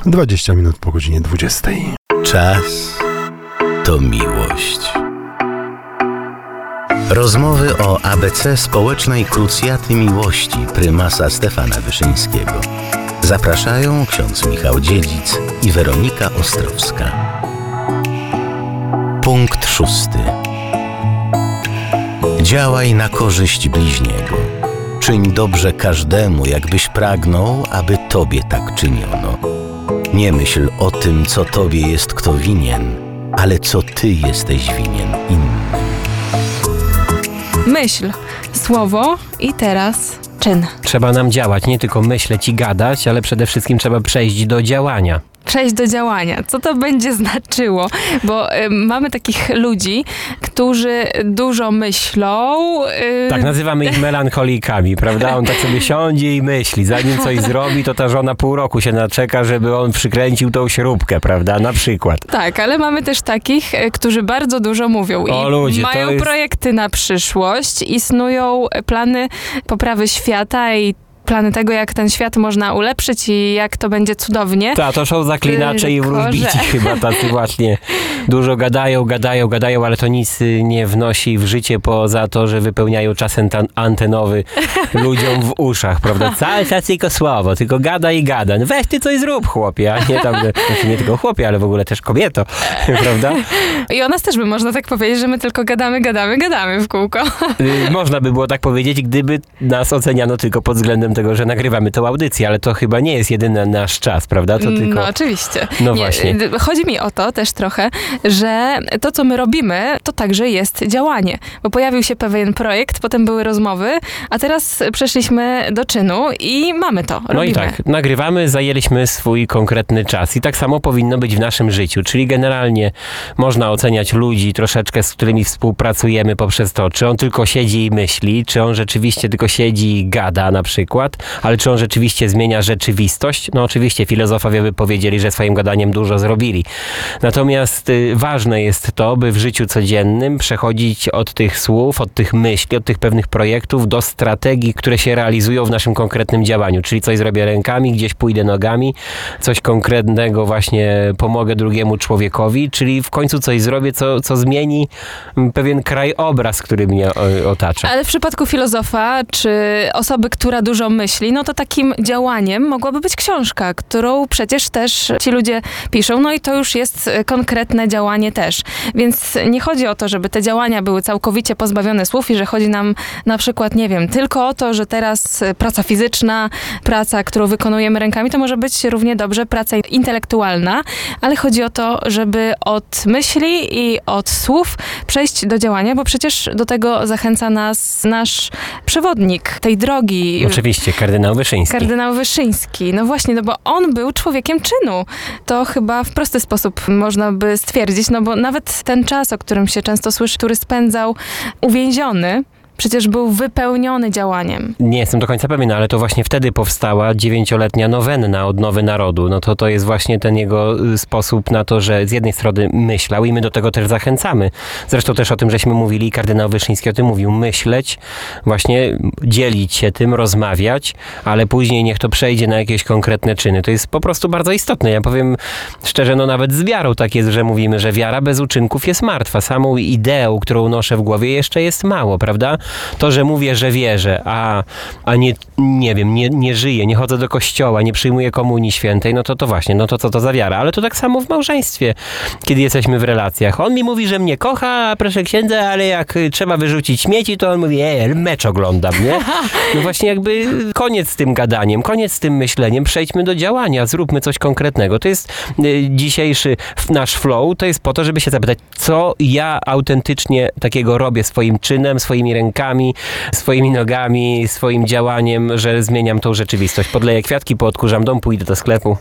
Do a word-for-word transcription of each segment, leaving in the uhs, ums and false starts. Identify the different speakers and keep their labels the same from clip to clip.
Speaker 1: dwadzieścia minut po godzinie dwudziestej.
Speaker 2: Czas to miłość. Rozmowy o A B C społecznej krucjaty miłości prymasa Stefana Wyszyńskiego. Zapraszają ksiądz Michał Dziedzic i Weronika Ostrowska. Punkt szósty. Działaj na korzyść bliźniego. Czyń dobrze każdemu, jakbyś pragnął, aby tobie tak czyniono. Nie myśl o tym, co tobie jest kto winien, ale co ty jesteś winien innym.
Speaker 3: Myśl, słowo i teraz czyn.
Speaker 4: Trzeba nam działać, nie tylko myśleć i gadać, ale przede wszystkim trzeba przejść do działania.
Speaker 3: Przejść do działania. Co to będzie znaczyło? Bo y, mamy takich ludzi, którzy dużo myślą. Y...
Speaker 4: Tak, nazywamy ich melancholikami, prawda? On tak sobie siądzie i myśli. Zanim coś zrobi, to ta żona pół roku się naczeka, żeby on przykręcił tą śrubkę, prawda? Na przykład.
Speaker 3: Tak, ale mamy też takich, y, którzy bardzo dużo mówią
Speaker 4: o,
Speaker 3: i
Speaker 4: ludzie,
Speaker 3: mają
Speaker 4: jest...
Speaker 3: projekty na przyszłość i snują plany poprawy świata i plany tego, jak ten świat można ulepszyć i jak to będzie cudownie.
Speaker 4: Tak, to są zaklinacze i wróżbici chyba tacy właśnie. Dużo gadają, gadają, gadają, ale to nic nie wnosi w życie poza to, że wypełniają czas antenowy ludziom w uszach, prawda? Cały czas tylko słowo, tylko gada i gada. No weź ty coś zrób, chłopie, a nie tam, znaczy nie tylko chłopie, ale w ogóle też kobieto, prawda?
Speaker 3: I o nas też by można tak powiedzieć, że my tylko gadamy, gadamy, gadamy w kółko.
Speaker 4: Można by było tak powiedzieć, gdyby nas oceniano tylko pod względem tego, że nagrywamy tą audycję, ale to chyba nie jest jedyny nasz czas, prawda? To tylko...
Speaker 3: No oczywiście.
Speaker 4: No
Speaker 3: nie,
Speaker 4: właśnie.
Speaker 3: Chodzi mi o to też trochę, że to, co my robimy, to także jest działanie. Bo pojawił się pewien projekt, potem były rozmowy, a teraz przeszliśmy do czynu i mamy to, robimy.
Speaker 4: No i tak, nagrywamy, zajęliśmy swój konkretny czas i tak samo powinno być w naszym życiu, czyli generalnie można oceniać ludzi troszeczkę, z którymi współpracujemy poprzez to, czy on tylko siedzi i myśli, czy on rzeczywiście tylko siedzi i gada na przykład, ale czy on rzeczywiście zmienia rzeczywistość? No oczywiście filozofowie by powiedzieli, że swoim gadaniem dużo zrobili. Natomiast y, ważne jest to, by w życiu codziennym przechodzić od tych słów, od tych myśli, od tych pewnych projektów do strategii, które się realizują w naszym konkretnym działaniu. Czyli coś zrobię rękami, gdzieś pójdę nogami, coś konkretnego właśnie pomogę drugiemu człowiekowi, czyli w końcu coś zrobię, co, co zmieni pewien krajobraz, który mnie otacza.
Speaker 3: Ale w przypadku filozofa, czy osoby, która dużo myśli, no to takim działaniem mogłaby być książka, którą przecież też ci ludzie piszą, no i to już jest konkretne działanie też. Więc nie chodzi o to, żeby te działania były całkowicie pozbawione słów i że chodzi nam na przykład, nie wiem, tylko o to, że teraz praca fizyczna, praca, którą wykonujemy rękami, to może być równie dobrze praca intelektualna, ale chodzi o to, żeby od myśli i od słów przejść do działania, bo przecież do tego zachęca nas nasz przewodnik tej drogi.
Speaker 4: Oczywiście, kardynał Wyszyński.
Speaker 3: Kardynał Wyszyński. No właśnie, no bo on był człowiekiem czynu. To chyba w prosty sposób można by stwierdzić, no bo nawet ten czas, o którym się często słyszy, który spędzał uwięziony, przecież był wypełniony działaniem.
Speaker 4: Nie jestem do końca pewien, ale to właśnie wtedy powstała dziewięcioletnia nowenna Odnowy Narodu. No to to jest właśnie ten jego sposób na to, że z jednej strony myślał i my do tego też zachęcamy. Zresztą też o tym, żeśmy mówili, kardynał Wyszyński o tym mówił. Myśleć, właśnie dzielić się tym, rozmawiać, ale później niech to przejdzie na jakieś konkretne czyny. To jest po prostu bardzo istotne. Ja powiem szczerze, no nawet z wiarą tak jest, że mówimy, że wiara bez uczynków jest martwa. Samą ideą, którą noszę w głowie, jeszcze jest mało, prawda? To, że mówię, że wierzę, a, a nie, nie wiem, nie, nie żyję, nie chodzę do kościoła, nie przyjmuję komunii świętej, no to to właśnie, no to co to za wiara? Ale to tak samo w małżeństwie, kiedy jesteśmy w relacjach. On mi mówi, że mnie kocha, proszę księdza, ale jak trzeba wyrzucić śmieci, to on mówi, ej, mecz oglądam, nie? No właśnie jakby koniec z tym gadaniem, koniec z tym myśleniem, przejdźmy do działania, zróbmy coś konkretnego. To jest y, dzisiejszy nasz flow, to jest po to, żeby się zapytać, co ja autentycznie takiego robię swoim czynem, swoimi rękami, swoimi nogami, swoim działaniem, że zmieniam tą rzeczywistość. Podleję kwiatki, poodkurzam dom, pójdę do sklepu.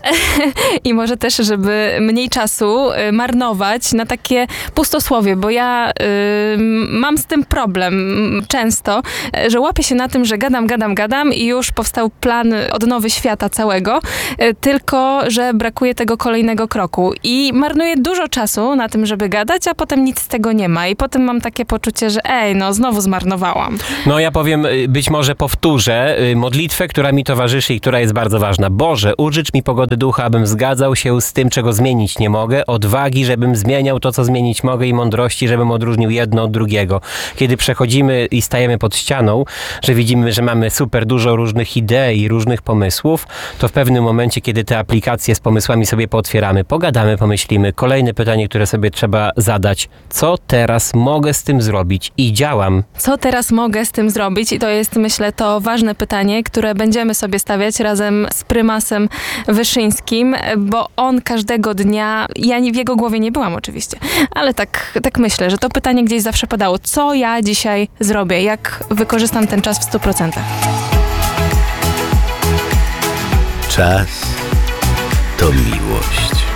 Speaker 3: I może też, żeby mniej czasu marnować na takie pustosłowie, bo ja y, mam z tym problem często, że łapię się na tym, że gadam, gadam, gadam i już powstał plan odnowy świata całego, y, tylko że brakuje tego kolejnego kroku. I marnuję dużo czasu na tym, żeby gadać, a potem nic z tego nie ma. I potem mam takie poczucie, że ej, no znowu zmarnowałam medytowałam.
Speaker 4: No ja powiem, y, być może powtórzę y, modlitwę, która mi towarzyszy i która jest bardzo ważna. Boże, użycz mi pogody ducha, abym zgadzał się z tym, czego zmienić nie mogę, odwagi, żebym zmieniał to, co zmienić mogę i mądrości, żebym odróżnił jedno od drugiego. Kiedy przechodzimy i stajemy pod ścianą, że widzimy, że mamy super dużo różnych idei, różnych pomysłów, to w pewnym momencie, kiedy te aplikacje z pomysłami sobie pootwieramy, pogadamy, pomyślimy, kolejne pytanie, które sobie trzeba zadać, co teraz mogę z tym zrobić i działam.
Speaker 3: Co teraz mogę z tym zrobić? I to jest, myślę, to ważne pytanie, które będziemy sobie stawiać razem z prymasem Wyszyńskim, bo on każdego dnia, ja nie, w jego głowie nie byłam oczywiście, ale tak, tak myślę, że to pytanie gdzieś zawsze padało. Co ja dzisiaj zrobię? Jak wykorzystam ten czas w stu procentach?
Speaker 2: Czas to miłość.